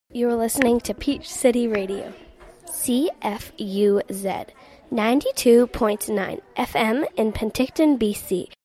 You're listening to Peach City Radio, CFUZ, 92.9 FM in Penticton, BC,